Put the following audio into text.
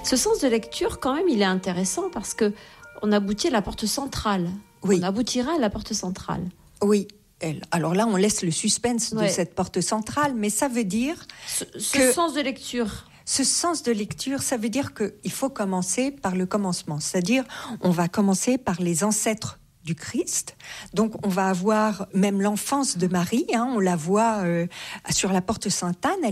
Ce sens de lecture, quand même, il est intéressant parce que on aboutit à la porte centrale. Oui. On aboutira à la porte centrale. Oui. Alors là, on laisse le suspense de cette porte centrale, mais ça veut dire ce sens de lecture. Ce sens de lecture, ça veut dire qu'il faut commencer par le commencement. C'est-à-dire, on va commencer par les ancêtres du Christ. Donc, on va avoir même l'enfance de Marie. On la voit sur la porte Sainte-Anne.